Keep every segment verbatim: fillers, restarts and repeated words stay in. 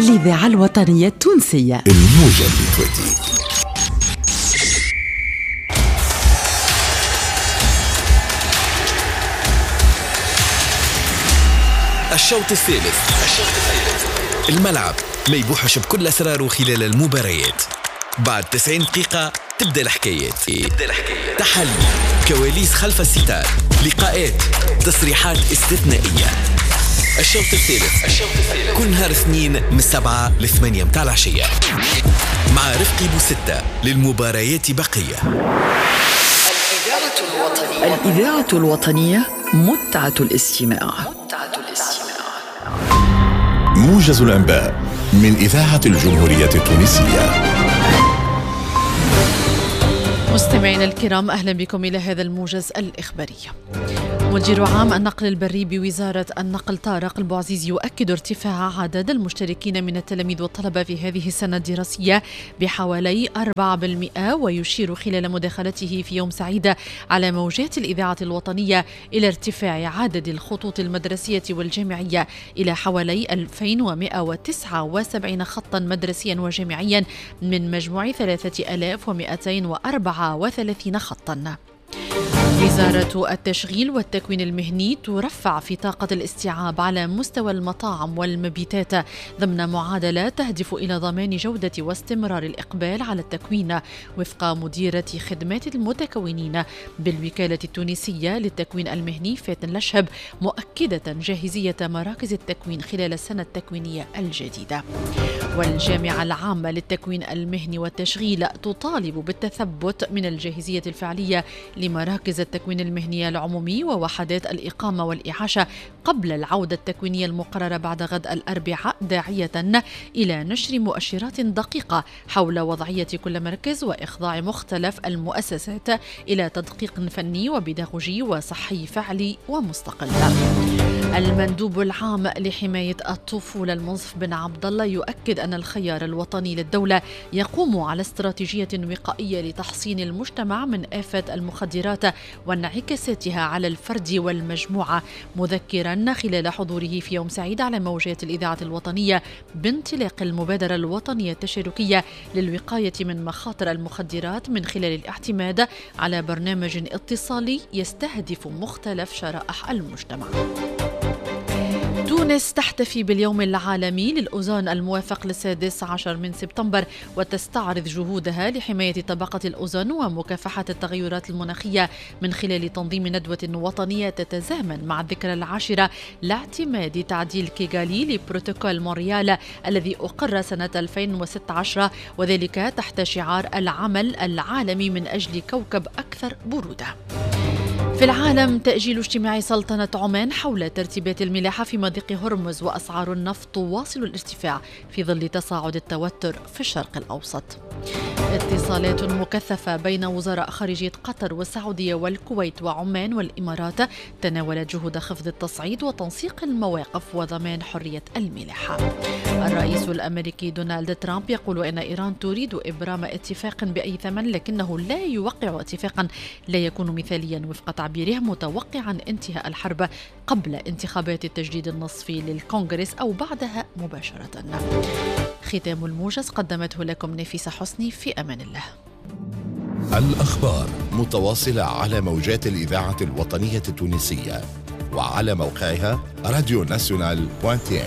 الإذاعة الوطنية التونسية الموجة التويتي. الشوط الثالث. الشوط الثالث. الملعب ما يبوحش بكل أسراره خلال المباريات. بعد تسعين دقيقة تبدأ الحكايات. تبدأ الحكايات. تحليل، كواليس خلف الستار، لقاءات، تصريحات استثنائية. الشوط الثالث. الشوط الثالث كل نهار اثنين من السبعة للثمانية متاع العشية مع رفقي بوستة. للمباريات بقية. الإذاعة الوطنية. الإذاعة الوطنية متعة الاستماع. متعة الاستماع. موجز الأنباء من إذاعة الجمهورية التونسية. مستمعينا الكرام، أهلا بكم إلى هذا الموجز الإخباري. مدير عام النقل البري بوزارة النقل طارق البوعزيز يؤكد ارتفاع عدد المشتركين من التلاميذ والطلبة في هذه السنة الدراسية بحوالي أربعة بالمئة، ويشير خلال مداخلته في يوم سعيد على موجات الإذاعة الوطنية إلى ارتفاع عدد الخطوط المدرسية والجامعية إلى حوالي ألفين ومئة وتسعة وسبعين خطا مدرسيا وجامعيا من مجموع ثلاثة آلاف ومئتين وأربعة وثلاثين خطا. وزارة التشغيل والتكوين المهني ترفع في طاقة الاستيعاب على مستوى المطاعم والمبيتات ضمن معادلة تهدف إلى ضمان جودة واستمرار الإقبال على التكوين، وفق مديرة خدمات المتكونين بالوكالة التونسية للتكوين المهني فاتن لشهب، مؤكدة جاهزية مراكز التكوين خلال السنة التكوينية الجديدة. والجامعة العامة للتكوين المهني والتشغيل تطالب بالتثبت من الجاهزية الفعلية لمراكز التكوين المهني العمومي ووحدات الإقامة والإعاشة قبل العودة التكوينية المقررة بعد غد الأربعاء، داعية إلى نشر مؤشرات دقيقة حول وضعية كل مركز وإخضاع مختلف المؤسسات إلى تدقيق فني وبيداغوجي وصحي فعلي ومستقل. المندوب العام لحماية الطفولة المنصف بن عبد الله يؤكد أن الخيار الوطني للدولة يقوم على استراتيجية وقائية لتحصين المجتمع من آفة المخدرات وانعكاساتها على الفرد والمجموعة، مذكرا خلال حضوره في يوم سعيد على موجات الإذاعة الوطنية بانطلاق المبادرة الوطنية التشاركية للوقاية من مخاطر المخدرات من خلال الاعتماد على برنامج اتصالي يستهدف مختلف شرائح المجتمع. تونس تحتفي باليوم العالمي للأوزون الموافق للسادس عشر من سبتمبر، وتستعرض جهودها لحماية طبقة الأوزون ومكافحة التغيرات المناخية من خلال تنظيم ندوة وطنية تتزامن مع الذكرى العاشرة لاعتماد تعديل كيغالي لبروتوكول مونريال الذي أقر سنة ألفين وستة عشر، وذلك تحت شعار العمل العالمي من أجل كوكب أكثر برودة. في العالم، تأجيل اجتماع سلطنة عمان حول ترتيبات الملاحة في مضيق هرمز، وأسعار النفط تواصل الارتفاع في ظل تصاعد التوتر في الشرق الأوسط. اتصالات مكثفة بين وزراء خارجية قطر والسعودية والكويت وعمان والإمارات تناولت جهود خفض التصعيد وتنسيق المواقف وضمان حرية الملاحة. الرئيس الأمريكي دونالد ترامب يقول إن إيران تريد إبرام اتفاق بأي ثمن، لكنه لا يوقع اتفاقا لا يكون مثاليا وفق تعبيره، متوقعا انتهاء الحرب قبل انتخابات التجديد النصفي للكونغرس أو بعدها مباشرة. ختام الموجز قدمته لكم نفيسة حسني، في أمان الله. الأخبار متواصلة على موجات الإذاعة الوطنية التونسية وعلى موقعها راديو ناسيونال بوانتين.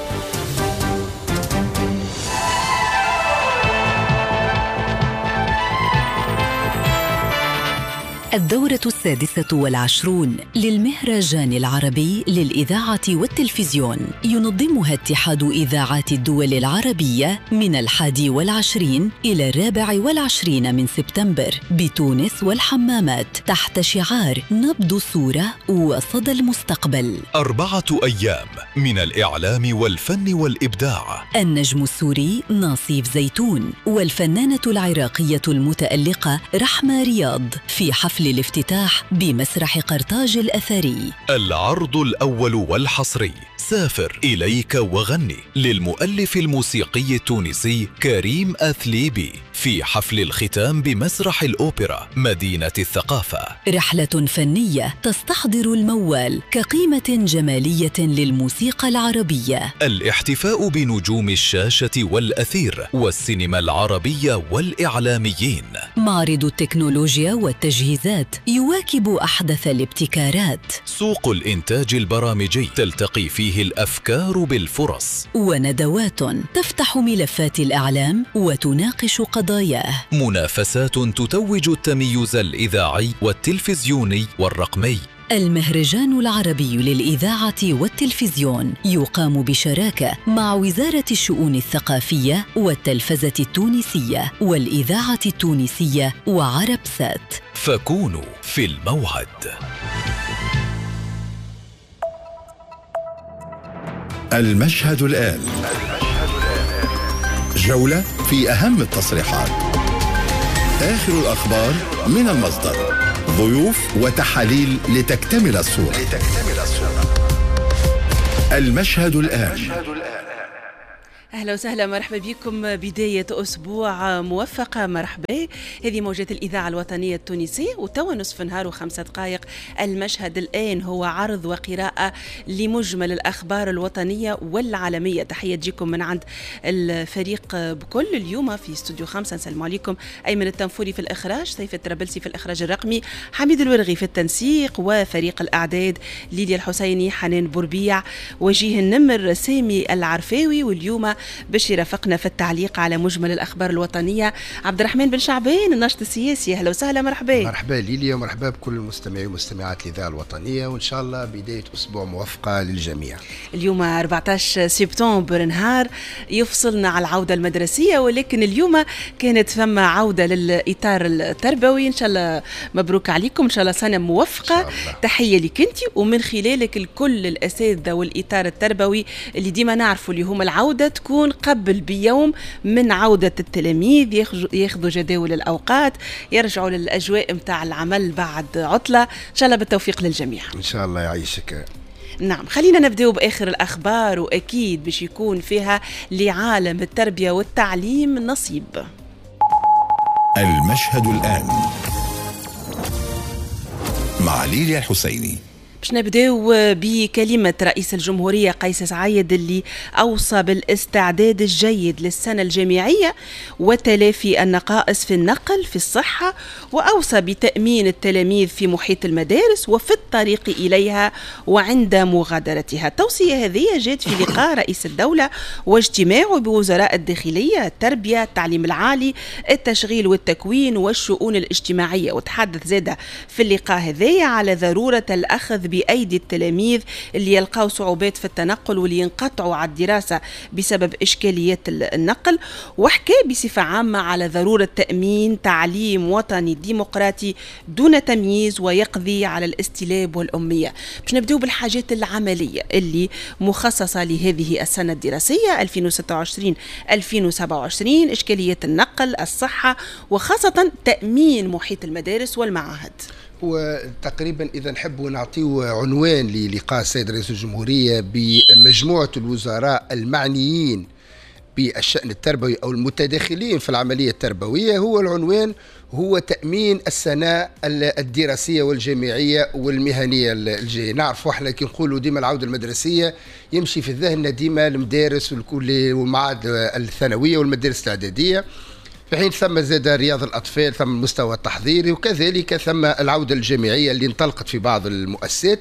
الدورة السادسة والعشرون للمهرجان العربي للإذاعة والتلفزيون ينظمها اتحاد إذاعات الدول العربية من الحادي والعشرين إلى الرابع والعشرين من سبتمبر بتونس والحمامات تحت شعار نبض الصورة وصدى المستقبل. أربعة أيام من الإعلام والفن والإبداع. النجم السوري ناصيف زيتون والفنانة العراقية المتألقة رحمة رياض في حفل الافتتاح بمسرح قرطاج الأثري. العرض الأول والحصري سافر إليك وغني للمؤلف الموسيقي التونسي كريم أثليبي في حفل الختام بمسرح الأوبرا مدينة الثقافة. رحلة فنية تستحضر الموال كقيمة جمالية للموسيقى العربية. الاحتفاء بنجوم الشاشة والأثير والسينما العربية والإعلاميين. معرض التكنولوجيا والتجهيزات يواكب أحدث الابتكارات. سوق الإنتاج البرامجي تلتقي فيه الأفكار بالفرص. وندوات تفتح ملفات الإعلام وتناقش قضاياه. منافسات تتوج التميز الإذاعي والتلفزيوني والرقمي. المهرجان العربي للإذاعة والتلفزيون يقام بشراكة مع وزارة الشؤون الثقافية والتلفزة التونسية والإذاعة التونسية وعرب سات. فكونوا في الموعد. المشهد الآن، جولة في أهم التصريحات، آخر الأخبار من المصدر، ضيوف وتحاليل لتكتمل الصورة. المشهد الآن. أهلا وسهلا، مرحبا بكم. بداية أسبوع موفقة، مرحبا. هذه موجات الإذاعة الوطنية التونسية، وتوا نصف نهار وخمسة دقائق. المشهد الآن هو عرض وقراءة لمجمل الأخبار الوطنية والعالمية. تحية تجيكم من عند الفريق بكل. اليوم في استوديو خمسة نسلم عليكم أيمن التنفوري في الإخراج، سيف الترابلسي في الإخراج الرقمي، حميد الورغي في التنسيق، وفريق الأعداد ليليا الحسيني، حنان بوربيع، وجيه النمر، سامي العرفاوي. واليوم باش يرافقنا في التعليق على مجمل الأخبار الوطنية عبد الرحمن بن شعبان، الناشط السياسي. أهلا وسهلا، مرحبا. مرحبا ليليا، ومرحبا بكل المستمعين ومستمعات الإذاعة الوطنية، وإن شاء الله بداية أسبوع موفقة للجميع. اليوم أربعة عشر سبتمبر، نهار يفصلنا على العودة المدرسية، ولكن اليوم كانت ثم عودة للإطار التربوي. إن شاء الله مبروك عليكم، إن شاء الله سنة موفقة. تحية لك أنت ومن خلالك الكل الأساتذة والإطار التربوي اللي ديما نعرفوا اللي هم العودة تكون قبل بيوم من عودة التلاميذ، ياخذوا جداول الأوقات، يرجعوا للأجواء متاع العمل بعد عطلة. إن شاء الله بالتوفيق للجميع. إن شاء الله يعيشك. نعم، خلينا نبدأ بآخر الأخبار، وأكيد باش يكون فيها لعالم التربية والتعليم نصيب. المشهد الآن مع ليليا الحسيني. باش نبداو بكلمة رئيس الجمهورية قيس سعيد اللي أوصى بالاستعداد الجيد للسنة الجامعية وتلافي النقائص في النقل في الصحة، وأوصى بتأمين التلاميذ في محيط المدارس وفي الطريق إليها وعند مغادرتها. التوصية هذه جاءت في لقاء رئيس الدولة واجتماعه بوزراء الداخلية، التربية، التعليم العالي، التشغيل والتكوين والشؤون الاجتماعية. وتحدث زادة في اللقاء هذه على ضرورة الأخذ بأيدي التلاميذ اللي يلقاو صعوبات في التنقل واللي ينقطعوا على الدراسة بسبب إشكاليات النقل، وحكى بصفة عامة على ضرورة تأمين تعليم وطني ديمقراطي دون تمييز ويقضي على الاستلاب والأمية. باش نبدأ بالحاجات العملية اللي مخصصة لهذه السنة الدراسية ألفين وستة وعشرين ألفين وسبعة وعشرين، إشكاليات النقل، الصحة، وخاصة تأمين محيط المدارس والمعاهد. وتقريبا إذا نحب نعطيه عنوان للقاء السيد رئيس الجمهورية بمجموعة الوزراء المعنيين بالشأن التربوي أو المتداخلين في العملية التربوية، هو العنوان هو تأمين السنة الدراسية والجامعية والمهنية الجاية. نعرف احنا كي نقولوا ديما العودة المدرسية يمشي في الذهن ديما المدارس والمعاهد الثانوية والمدارس الإعدادية، في حين ثم زاد رياض الأطفال، ثم المستوى التحضيري، وكذلك ثم العودة الجامعية اللي انطلقت في بعض المؤسسات،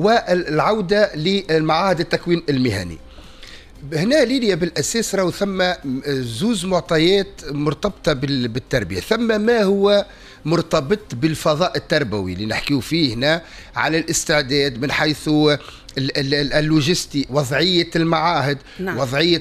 والعودة للمعاهد التكوين المهني. هنا ليليا بالأساس راهو ثم زوز معطيات مرتبطة بالتربية. ثم ما هو مرتبط بالفضاء التربوي اللي نحكيو فيه هنا على الاستعداد من حيث اللوجستي، وضعية المعاهد، نعم. وضعية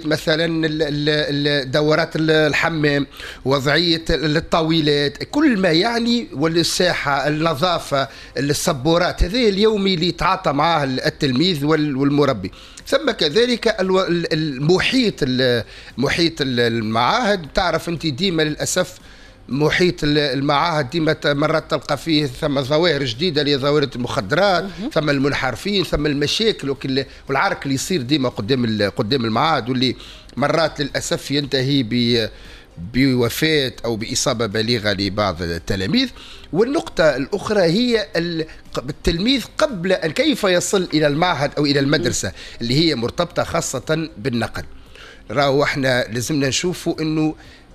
مثلا دورات الحمام، وضعية الطاولات، كل ما يعني، والساحة، النظافة، السبورات، هذا اليومي اللي يتعاطى معاه التلميذ والمربي. ثم كذلك المحيط محيط المعاهد. تعرف انت ديما للأسف محيط المعاهد ديما مرات تلقى فيه ثم ظواهر جديده لظواهر المخدرات، ثم المنحرفين، ثم المشاكل والعرك اللي يصير ديما قدام قدام المعاهد، واللي مرات للاسف ينتهي ب بوفاة أو بإصابة بالغة لبعض التلاميذ. والنقطة الأخرى هي التلميذ قبل أن كيف يصل إلى المعهد أو إلى المدرسة اللي هي مرتبطة خاصة بالنقل. راهو احنا لازمنا نشوفوا أنه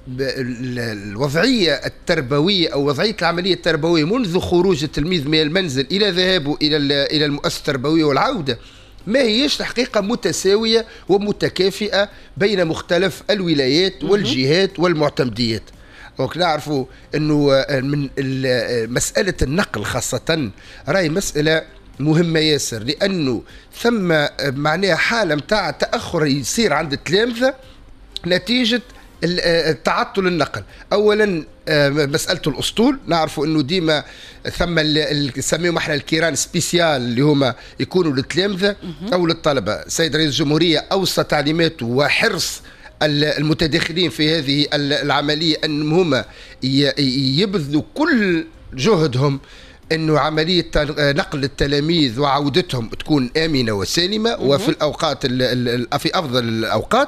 الوضعية التربوية أو وضعية العملية التربوية منذ خروج التلميذ من المنزل إلى ذهابه إلى إلى المؤسسة التربوية والعودة ما هيش الحقيقة متساوية ومتكافئة بين مختلف الولايات والجهات والمعتمديات. دونك نعرفوا أنه من مسألة النقل خاصة راهي مسألة مهمة ياسر، لأنه ثم معناها حالة متاع تأخر يصير عند التلامذة نتيجة التعطل النقل. اولا مساله الاسطول، نعرفوا انه ديما ثم نسميهم احنا الكيران سبيسيال اللي هما يكونوا للتلامذه او للطلبه. سيد رئيس الجمهوريه اوصى تعليماته وحرص المتداخلين في هذه العمليه ان هما يبذلوا كل جهدهم انه عمليه نقل التلاميذ وعودتهم تكون امنه وسالمه وفي الاوقات في افضل الاوقات،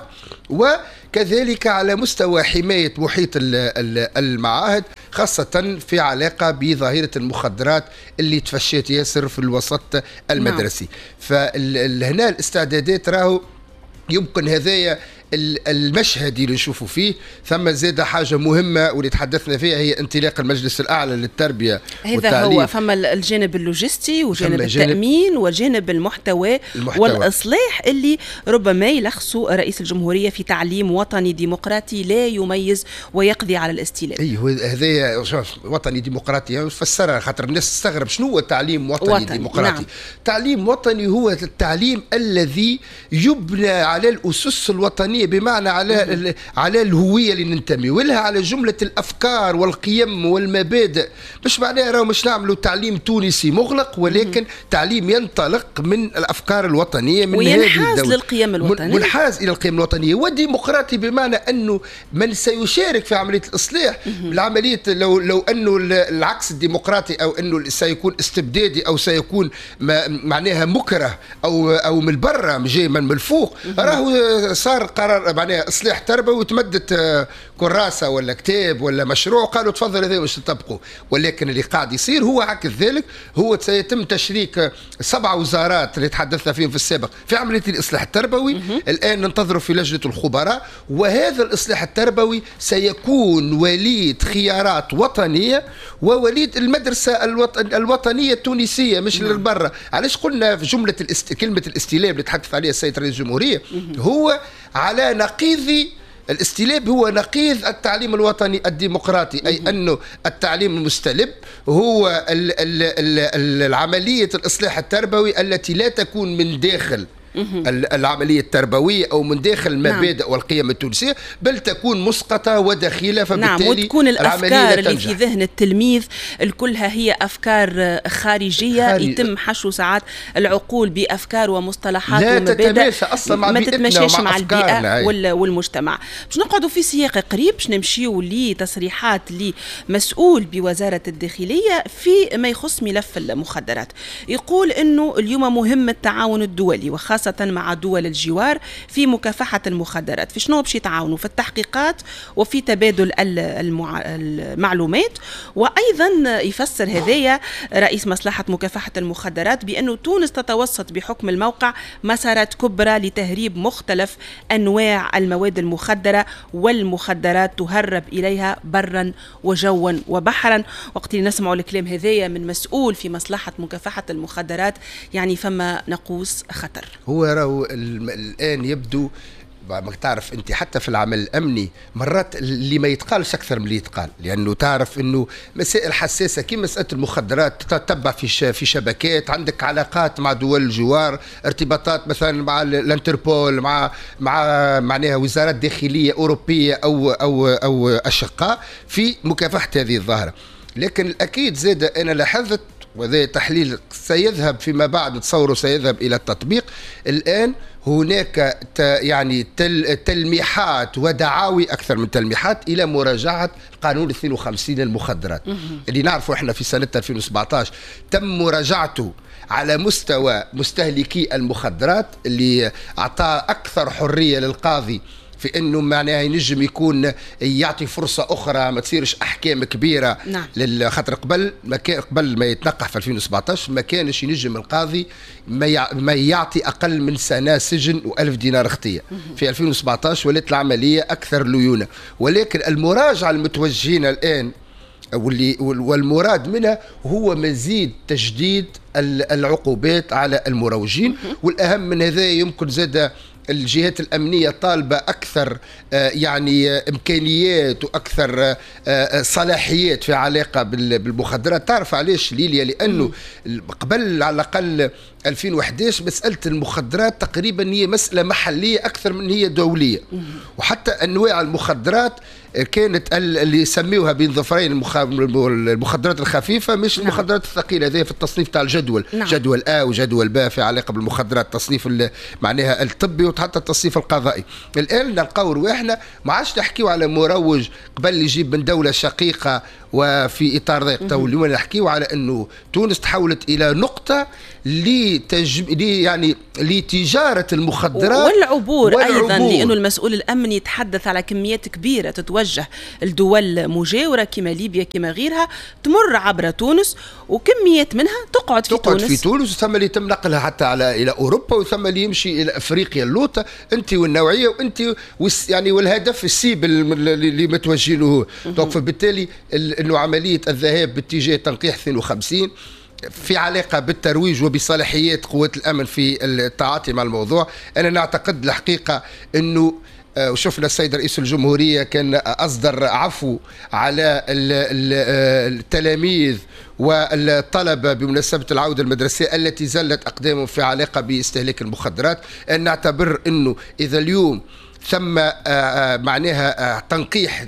وكذلك على مستوى حمايه محيط المعاهد خاصه في علاقه بظاهره المخدرات اللي تفشت ياسر في الوسط المدرسي. فهنا الاستعدادات راهو يمكن هذايا المشهد اللي نشوفوا فيه. ثم زاد حاجة مهمة واللي تحدثنا فيها هي انطلاق المجلس الأعلى للتربية هذا والتعليم. هو فما الجانب اللوجستي وجانب التأمين وجانب المحتوى, المحتوى والإصلاح اللي ربما يلخصوا رئيس الجمهورية في تعليم وطني ديمقراطي لا يميز ويقضي على الاستيلاء. أيوه هذا وطني ديمقراطي فسرها خاطر الناس تستغرب شنو هو تعليم وطني, وطني ديمقراطي. نعم. تعليم وطني هو التعليم الذي يبنى على الأسس الوطنية، بمعنى على على الهويه اللي ننتمي ولها، على جمله الافكار والقيم والمبادئ. مش معناها راهو مش نعملوا تعليم تونسي مغلق، ولكن مم. تعليم ينطلق من الافكار الوطنيه من وينحاز للقيم الوطنيه، منحاز الى القيم الوطنيه، وديمقراطي بمعنى انه من سيشارك في عمليه الاصلاح العمليه لو لو انه العكس الديمقراطي او انه سيكون استبدادي او سيكون معناها مكره او او من برا جاي من الفوق، راهو صار قرار معناها اصلاح تربوي وتمدت كراسه ولا كتاب ولا مشروع قالوا تفضل هذا واش تطبقوا. ولكن اللي قاعد يصير هو عكس ذلك، هو سيتم تشريك سبع وزارات اللي تحدثنا فيهم في السابق في عمليه الاصلاح التربوي. الان ننتظر في لجنه الخبراء، وهذا الاصلاح التربوي سيكون وليد خيارات وطنيه ووليد المدرسه الوطن الوطنيه التونسيه مش للبرة. علاش قلنا في جمله الاست... كلمه الاستلام اللي تحدث عليها السيد رئيس الجمهوريه هو على نقيض الاستلاب، هو نقيض التعليم الوطني الديمقراطي، أي أنه التعليم المستلب هو العملية الإصلاح التربوي التي لا تكون من داخل العملية التربوية أو من داخل المبادئ نعم. والقيم التونسية، بل تكون مسقطة ودخيلة، فبالتالي نعم. وتكون الأفكار اللي في ذهن التلميذ الكلها هي أفكار خارجية خارج... يتم حشو ساعات العقول بأفكار ومصطلحات لا ومبادئ تتماشى أصلا مع ما تتماشاش مع البيئة والمجتمع. باش نقعدوا في سياق قريب باش نمشيو لتصريحات لمسؤول بوزارة الداخلية في ما يخص ملف المخدرات. يقول إنه اليوم مهم التعاون الدولي وخاصة مع دول الجوار في مكافحة المخدرات. في شنو باش يتعاونوا؟ في التحقيقات وفي تبادل المع... المعلومات. وأيضا يفسر هذايا رئيس مصلحة مكافحة المخدرات بأنه تونس تتوسط بحكم الموقع مسارات كبرى لتهريب مختلف أنواع المواد المخدرة، والمخدرات تهرب إليها برا وجوا وبحرا. وقت نسمع الكلام هذايا من مسؤول في مصلحة مكافحة المخدرات يعني فما نقوص خطر. هو راهو الآن يبدو ما تعرف انت حتى في العمل الامني مرات اللي ما يتقالش اكثر من اللي يتقال، لانه تعرف انه مسائل حساسه كي مساله المخدرات تتبع في في شبكات، عندك علاقات مع دول الجوار، ارتباطات مثلا مع الانتربول، مع مع معناها وزارات داخليه اوروبيه او او او اشقاء في مكافحه هذه الظاهره. لكن الاكيد زاد انا لاحظت، وهذا تحليل سيذهب فيما بعد تصوره سيذهب إلى التطبيق، الآن هناك يعني تل تلميحات ودعاوي أكثر من تلميحات إلى مراجعة قانون اثنين وخمسين المخدرات اللي نعرفه إحنا في سنة ألفين وسبعطاش تم مراجعته على مستوى مستهلكي المخدرات، اللي أعطى أكثر حرية للقاضي في انه معناها ينجم يكون يعطي فرصه اخرى ما تصيرش احكام كبيره. نعم. خاطر قبل ما كان قبل ما يتنقح في ألفين وسبعطاش ما كانش ينجم القاضي ما يعطي اقل من سنه سجن وألف دينار اختيه. في ألفين وسبعطاش ولات العمليه اكثر ليونه، ولكن المراجعه المتوجهين الان واللي والمراد منها هو مزيد تجديد العقوبات على المروجين. والاهم من هذا يمكن زاد الجهات الأمنية طالبة أكثر يعني إمكانيات وأكثر صلاحيات في علاقة بالمخدرات. تعرف علاش ليليا؟ لأنه قبل على الأقل ألفين وأحد عشر مسألة المخدرات تقريبا هي مسألة محلية أكثر من هي دولية، وحتى أنواع المخدرات كانت اللي يسميوها بين ظفرين المخدرات الخفيفة مش المخدرات الثقيلة. هذه في التصنيف تاع الجدول. نعم. جدول A وجدول B في علاقة بالمخدرات، تصنيف معناها الطبي وحتى التصنيف القضائي. الآن نلقاو رواحنا ما عادش نحكيو على مروج قبل يجيب من دولة شقيقة وفي إطار ذلك. تو اليوم نحكيو على أنه تونس تحولت إلى نقطة لتجم... لي يعني لتجارة المخدرات والعبور, والعبور أيضا، لأنه المسؤول الأمني يتحدث على كميات كبيرة تتوجه الدول مجاورة كما ليبيا كما غيرها، تمر عبر تونس وكميات منها تقعد في تقعد تونس في تونس وثم اللي يتم نقلها حتى على إلى أوروبا وثم اللي يمشي إلى أفريقيا اللوطة. أنت والنوعية وأنت يعني والهدف السيب اللي متوجهينه. دونك فبالتالي أنه عملية الذهاب باتجاه تنقيح اثنين وخمسين في علاقة بالترويج وبصلاحيات قوات الأمن في التعاطي مع الموضوع. أنا نعتقد الحقيقة أنه وشفنا السيد رئيس الجمهورية كان أصدر عفو على التلاميذ والطلبة بمناسبة العودة المدرسية التي زلت أقدامهم في علاقة باستهلاك المخدرات. أن نعتبر أنه إذا اليوم ثم معناها تنقيح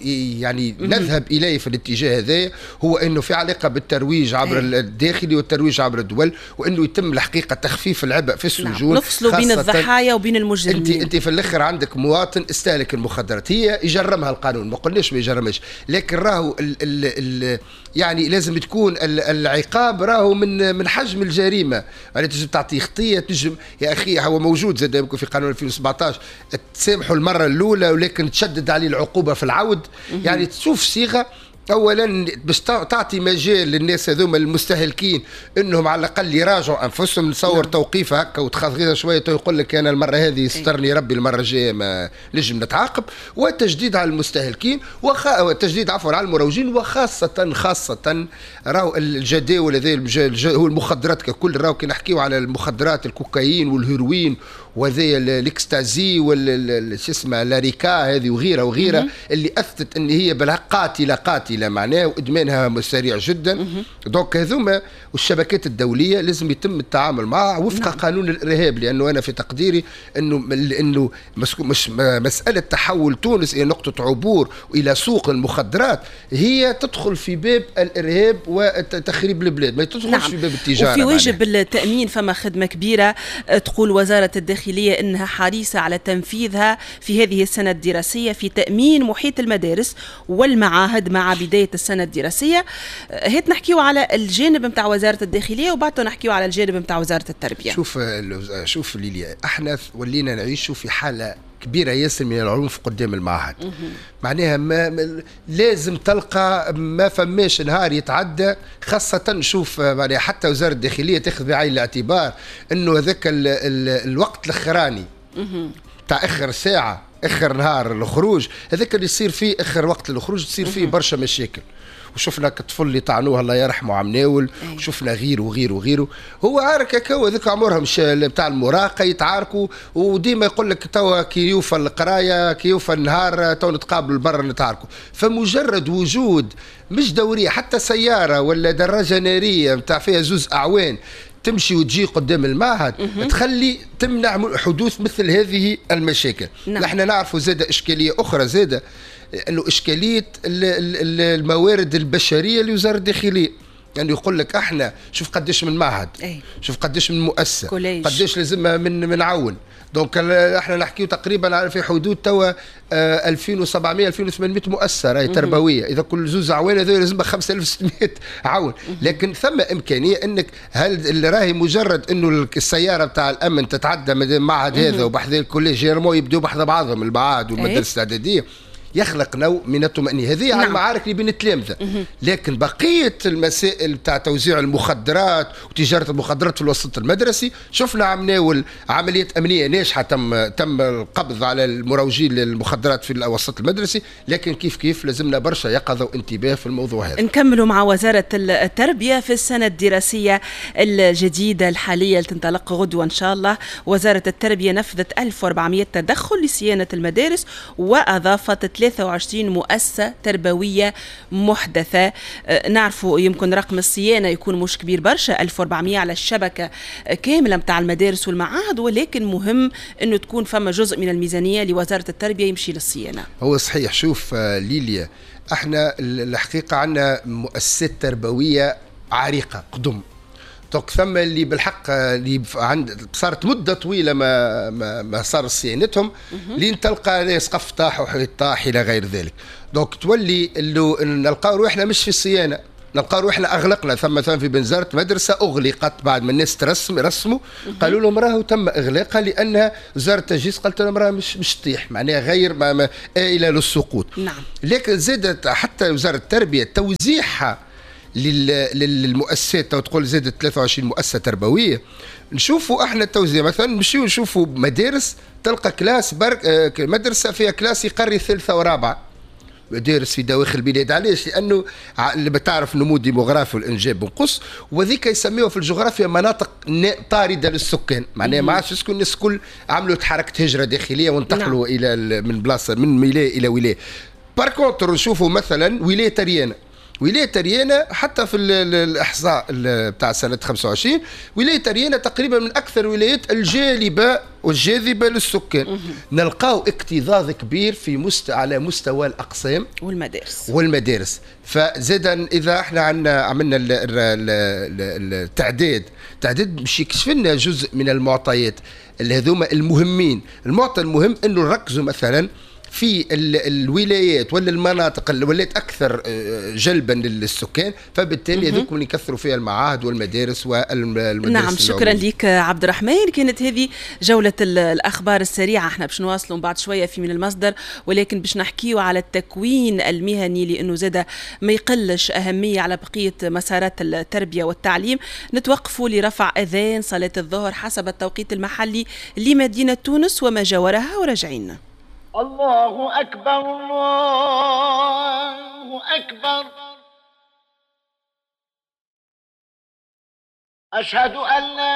يعني نذهب إليه في الاتجاه هذا، هو أنه في علاقة بالترويج عبر الداخلي والترويج عبر الدول، وأنه يتم الحقيقة تخفيف العبء في السجون. نفصلوا بين الضحايا وبين المجرمين. أنت, أنت في الآخر عندك مواطن استهلك المخدرات، هي يجرمها القانون، ما قلناش ما يجرمش، لكن راهو ال ال ال يعني لازم تكون العقاب راهو من من حجم الجريمة. يعني تجب تعطي خطية، تجم يا أخي هو موجود زاد يمكن في قانون ألفين وسبعطاش تسامحوا المرة الأولى ولكن تشدد عليه العقوبة في العود. يعني تشوف صيغة اولا باش تعطي مجال للناس هذوما المستهلكين انهم على الاقل يراجعوا انفسهم. نصور توقيف هكا وتخاف شويه يقول لك انا المره هذه يسترني ربي المره الجايه ما نجم نتعاقب. وتجديد على المستهلكين وخا... وتجديد عفوا على المروجين، وخاصه خاصه راهو الجداول هذا هو المخدرات ككل. راهو كي نحكيو على المخدرات الكوكايين والهيروين وهذا الاكستازي وال شو اسمه لاريكا هذه وغيرها وغيرها اللي اثبتت ان هي بالحق قاتله قاتله معناه وادمانها سريع جدا. دونك هذوما والشبكات الدوليه لازم يتم التعامل معها وفق نعم. قانون الارهاب. لانه انا في تقديري انه انه مش مساله تحول تونس الى نقطه عبور والى سوق المخدرات هي تدخل في باب الارهاب وتخريب البلاد، ما تدخلش نعم. في باب التجاره. وفي واجب التامين فما خدمه كبيره تقول وزاره الداخليه انها حريصه على تنفيذها في هذه السنه الدراسيه في تامين محيط المدارس والمعاهد مع بدايه السنه الدراسيه. هيت نحكيو على الجانب نتاع وزاره الداخليه وبعده نحكيو على الجانب نتاع وزاره التربيه. شوف شوف ليليا، احنا ولينا نعيشوا في حاله كبيره ياسر من العنف قدام المعهد. معناها ما, ما لازم تلقى ما فماش نهار يتعدى، خاصه نشوف معناها حتى وزاره الداخليه تاخذ بعين الاعتبار انه هذاك الوقت الاخراني تاع اخر ساعه اخر نهار الخروج هذاك اللي يصير فيه اخر وقت الخروج تصير فيه برشا مشاكل. وشفنا الطفل اللي طعنوه الله يرحمه عم ناول، وشفنا غيره وغيره وغيره. هو عارك هكا هذوك عمرهم بتاع المراهقه يتعاركوا، وديما يقول لك توا كي يوفى القرايه كي يوفى النهار تو نتقابلوا برا نتعاركوا. فمجرد وجود مش دوريه حتى سياره ولا دراجه ناريه نتاع فيها زوز اعوان تمشي وتجي قدام المعهد تخلي تمنع حدوث مثل هذه المشاكل. نعم. نحن نعرفوا زاد اشكاليه اخرى زاد انه اشكاليه الموارد البشريه لوزاره الداخليه. يعني يقول لك احنا شوف قديش من معهد، أي. شوف قديش من مؤسسه، كوليج. قديش لازمها من من عون. دونك احنا نحكيو تقريبا في حدود توا ألفين وسبعمائة ألفين وثمانمائة مؤسسه راهي تربويه، اذا كل زوز عوان هذول لازمها خمسة آلاف وستمائة عون. لكن ثم امكانيه انك هل اللي راهي مجرد انه السياره بتاع الامن تتعدى من المعهد هذا وبحذا الكوليج يرموا يبدوا بحذا بعضهم المعاهد والمدارس الاعداديه، يخلق نوع من الطمأنينة. هذه نعم. على المعارك اللي بين التلامذة. لكن بقية المسائل بتاع توزيع المخدرات وتجارة المخدرات في الوسط المدرسي شفنا عملنا عملية أمنية ناجحة، تم تم القبض على المروجين للمخدرات في الوسط المدرسي، لكن كيف كيف لازمنا برشا يقظة وانتباه في الموضوع هذا. نكملوا مع وزارة التربية في السنة الدراسية الجديدة الحالية اللي تنطلق غدوة إن شاء الله. وزارة التربية نفذت ألف وأربعمائة تدخل لصيانة المدارس وأضافت ثلاثة وعشرين مؤسسة تربوية محدثة. نعرفوا يمكن رقم الصيانة يكون مش كبير برشا، ألف وأربعمائة على الشبكة كاملة متاع المدارس والمعاهد، ولكن مهم أنه تكون فما جزء من الميزانية لوزارة التربية يمشي للصيانة. هو صحيح. شوف ليليا، احنا الحقيقة عندنا مؤسسات تربوية عريقة قدم، دونك ثم اللي بالحق اللي عند صارت مده طويله ما ما, ما صار صيانتهم، لين تلقى سقف طاح وحيط طاح الى غير ذلك. دونك تولي نلقاو روحنا مش في الصيانه، نلقاو روحنا اغلقنا. ثم مثلا في بنزرت مدرسه اغلقت بعد ما الناس ترسم رسموا قالوا لهم راهو تم اغلاقها لانها وزاره التجهيز قالت لهم راه مش مش تطيح، معناها غير ما ما آلة للسقوط. نعم. لكن زادت حتى وزاره التربيه توزيعها للمؤسسات، تقول زادت ثلاثة وعشرين مؤسسه تربويه. نشوفوا احنا التوزيع مثلا، نمشيو نشوفوا مدارس تلقى كلاس برك مدرسه فيها كلاس يقري ثالثه ورابعه، مدارس في دواخل البلاد. علاش؟ لانه اللي بتعرف نمو ديموغرافي والانجاب بنقص، وذيك يسميوها في الجغرافيا مناطق طارده للسكان، معناها ما عادش يسكن الناس الكل، عملوا حركه هجره داخليه وانتقلوا نعم. الى من بلاصه من ولايه الى ولايه. باركونتر نشوفوا مثلا ولايه تريانه، ولاية تريانة حتى في الإحصاء بتاع سنة خمسة وعشرين ولاية تريانة تقريبا من أكثر الولايات الجاذبة والجاذبة للسكان. نلقاو اكتظاظ كبير في مست... على مستوى الأقسام والمدارس والمدارس. فزادا إذا احنا عنا عملنا ال... ال... ال... التعداد التعداد باش يكشف لنا جزء من المعطيات اللي هذوما المهمين. المعطى المهم أنه نركزوا مثلا في الولايات ولا المناطق اللي ولات اكثر جلبا للسكان، فبالتالي هذوك من يكثروا فيها المعاهد والمدارس والمدارس. نعم، شكرا لك عبد الرحمن. كانت هذه جوله الاخبار السريعه، احنا باش نواصلوا بعد شويه في من المصدر، ولكن باش نحكيوا على التكوين المهني لانه زاد ما يقلش اهميه على بقيه مسارات التربيه والتعليم. نتوقفوا لرفع اذان صلاه الظهر حسب التوقيت المحلي لمدينه تونس وما جاورها وراجعين. الله أكبر الله أكبر، أشهد أن لا